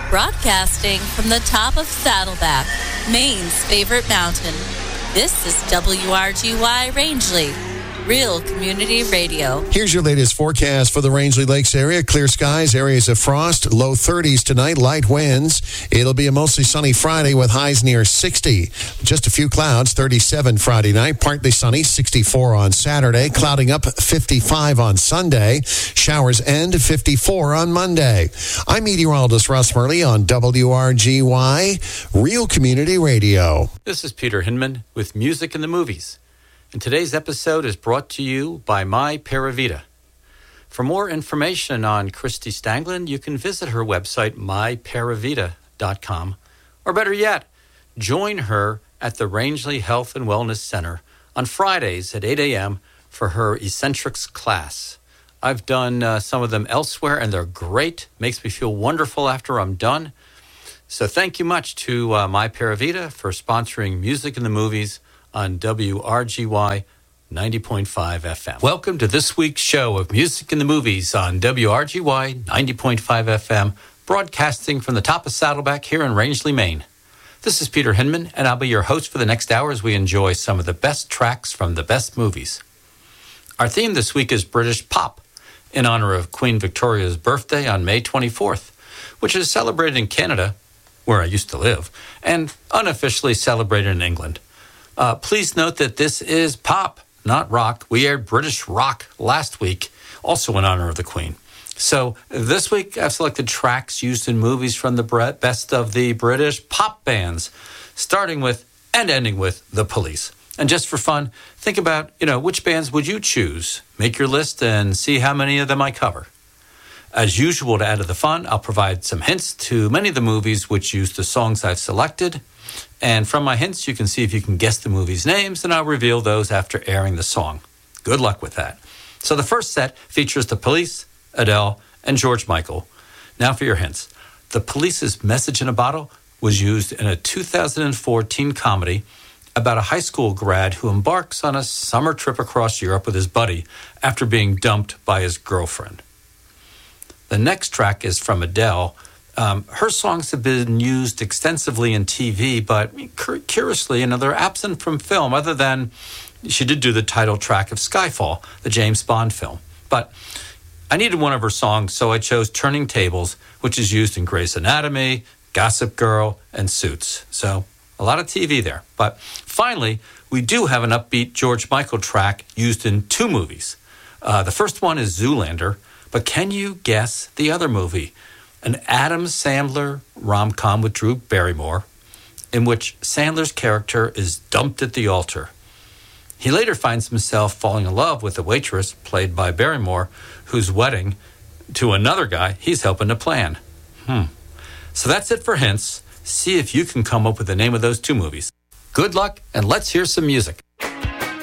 Broadcasting from the top of Saddleback, Maine's favorite mountain. This is WRGY Rangeley, Real Community Radio. Here's your latest forecast for the Rangeley Lakes area. Clear skies, areas of frost, low 30s tonight, light winds. It'll be a mostly sunny Friday with highs near 60. Just a few clouds, 37 Friday night, partly sunny, 64 on Saturday, clouding up 55 on Sunday. Showers end 54 on Monday. I'm meteorologist Russ Murley on WRGY, Real Community Radio. This is Peter Hinman with Music in the Movies. And today's episode is brought to you by My Paravita. For more information on Christy Stanglin, you can visit her website, myparavita.com. Or better yet, join her at the Rangeley Health and Wellness Center on Fridays at 8 a.m. for her Eccentrics class. I've done some of them elsewhere, and they're great. Makes me feel wonderful after I'm done. So thank you much to My Paravita for sponsoring Music in the Movies on WRGY 90.5 FM. Welcome to this week's show of Music in the Movies on WRGY 90.5 FM, broadcasting from the top of Saddleback here in Rangeley, Maine. This is Peter Hinman, and I'll be your host for the next hour as we enjoy some of the best tracks from the best movies. Our theme this week is British pop, in honor of Queen Victoria's birthday on May 24th, which is celebrated in Canada, where I used to live, and unofficially celebrated in England. Please note that this is pop, not rock. We aired British rock last week, also in honor of the Queen. So this week I've selected tracks used in movies from the best of the British pop bands, starting with and ending with The Police. And just for fun, think about, which bands would you choose? Make your list and see how many of them I cover. As usual, to add to the fun, I'll provide some hints to many of the movies which use the songs I've selected. And from my hints, you can see if you can guess the movie's names, and I'll reveal those after airing the song. Good luck with that. So the first set features The Police, Adele, and George Michael. Now for your hints. The Police's Message in a Bottle was used in a 2004 teen comedy about a high school grad who embarks on a summer trip across Europe with his buddy after being dumped by his girlfriend. The next track is from Adele. Her songs have been used extensively in TV, but curiously, they're absent from film, other than she did do the title track of Skyfall, the James Bond film. But I needed one of her songs, so I chose Turning Tables, which is used in Grey's Anatomy, Gossip Girl, and Suits. So a lot of TV there. But finally, we do have an upbeat George Michael track used in two movies. The first one is Zoolander, but can you guess the other movie? An Adam Sandler rom-com with Drew Barrymore, in which Sandler's character is dumped at the altar. He later finds himself falling in love with a waitress, played by Barrymore, whose wedding to another guy he's helping to plan. So that's it for hints. See if you can come up with the name of those two movies. Good luck, and let's hear some music.